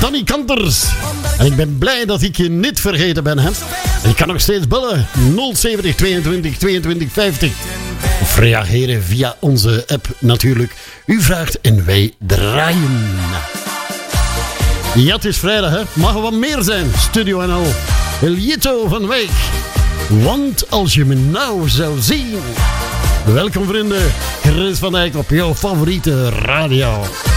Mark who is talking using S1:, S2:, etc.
S1: Danny Kanters. En ik ben blij dat ik je niet vergeten ben, hè. En je kan nog steeds bellen. 070 22 22 50. Of reageren via onze app natuurlijk. U vraagt en wij draaien. Ja, het is vrijdag, hè. Mag er wat meer zijn. Studio NL. Eljito van Wijk. Want als je me nou zou zien. Welkom vrienden. Chris van Dijk op jouw favoriete radio.